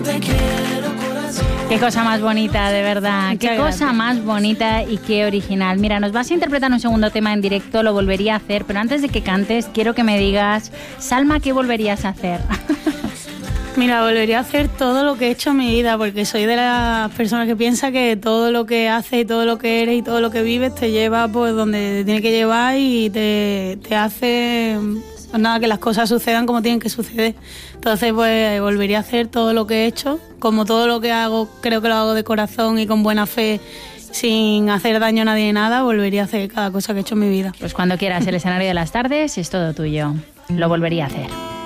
Qué cosa más bonita, de verdad. Qué cosa más bonita y qué original. Mira, nos vas a interpretar un segundo tema en directo, lo volvería a hacer, pero antes de que cantes, quiero que me digas, Salma, ¿qué volverías a hacer? Mira, volvería a hacer todo lo que he hecho en mi vida, porque soy de las personas que piensa que todo lo que haces y todo lo que eres y todo lo que vives te lleva pues donde te tiene que llevar y te hace... Pues nada, que las cosas sucedan como tienen que suceder. Entonces, pues volvería a hacer todo lo que he hecho, como todo lo que hago, creo que lo hago de corazón y con buena fe, sin hacer daño a nadie ni nada, volvería a hacer cada cosa que he hecho en mi vida. Pues cuando quieras, el escenario de las tardes es todo tuyo. Lo volvería a hacer.